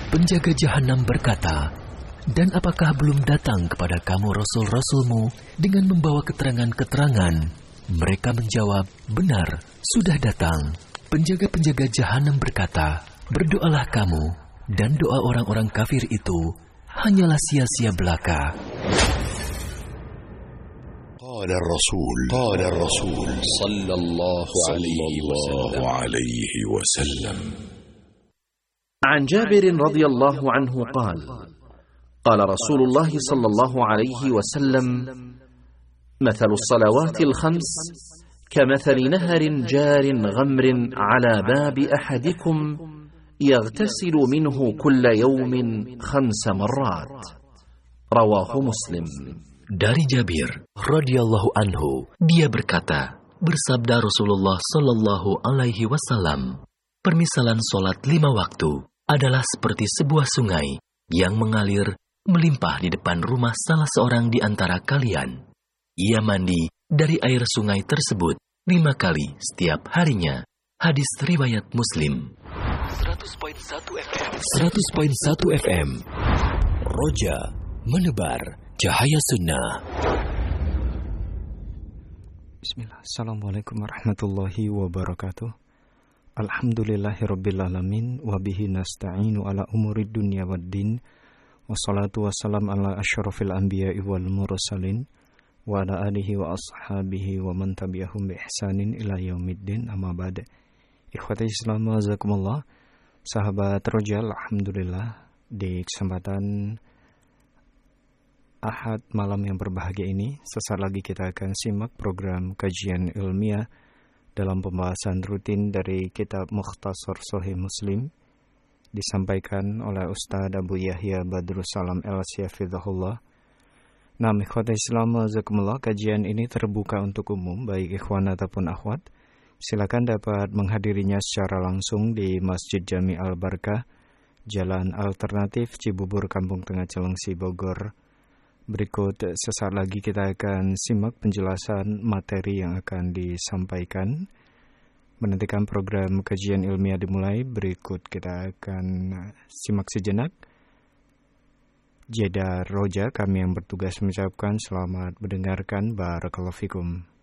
Penjaga jahanam berkata, "Dan apakah belum datang kepada kamu rasul-rasulmu dengan membawa keterangan-keterangan?" Mereka menjawab, "Benar, sudah datang." Penjaga-penjaga jahanam berkata, "Berdoalah kamu, dan doa orang-orang kafir itu hanyalah sia-sia belaka." قال الرسول صلى الله عليه وسلم عن جابر رضي الله عنه قال قال رسول الله صلى الله عليه وسلم مثل الصلوات الخمس كمثل نهر جار غمر على باب أحدكم يغتسل منه كل يوم 5 مرات رواه مسلم. Dari Jabir radhiyallahu anhu, dia berkata, bersabda Rasulullah sallallahu alaihi wasallam, permisalan solat 5 waktu adalah seperti sebuah sungai yang mengalir melimpah di depan rumah salah seorang di antara kalian. Ia mandi dari air sungai tersebut 5 kali setiap harinya. Hadis riwayat Muslim. 100.1 FM. Roja menebar cahaya sunnah. Bismillah. Assalamualaikum warahmatullahi wabarakatuh. Alhamdulillahirrabbilalamin. Wabihi nasta'inu ala umurid dunya waddin. Wassalatu wassalam ala asyrafil anbiya'i wal mursalin. Wa ala alihi wa ashabihi wa man tabi'ahum bi ihsanin ila yaumiddin. Amma ba'd. Ikhwati Islam wazakumullah. Sahabat Roja, alhamdulillah di kesempatan Ahad malam yang berbahagia ini, sesaat lagi kita akan simak program kajian ilmiah dalam pembahasan rutin dari kitab Mukhtasar Sahih Muslim, disampaikan oleh Ustaz Abu Yahya Badrussalam El-Syafidhahullah. Nah, ikhwata Islam wazakumullah, kajian ini terbuka untuk umum, baik ikhwan ataupun akhwat. Silakan dapat menghadirinya secara langsung di Masjid Jami Al-Barkah, Jalan Alternatif Cibubur, Kampung Tengah Cilengsi, Bogor. Berikut sesaat lagi kita akan simak penjelasan materi yang akan disampaikan. Menantikan program kajian ilmiah dimulai, berikut kita akan simak sejenak jeda roja. Kami yang bertugas mengucapkan selamat mendengarkan. Barakallahu fikum.